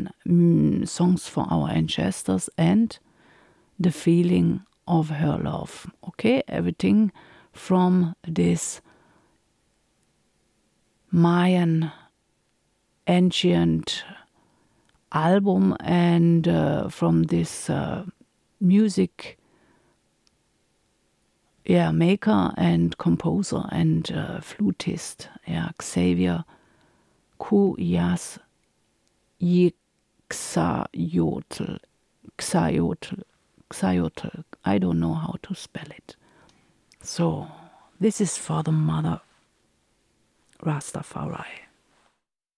again, songs for our ancestors and the feeling of her love. Okay, everything from this Mayan ancient album and from this music maker and composer and flutist, Xavier Kuyas Xayotl. I don't know how to spell it. So, this is for the mother Rastafari.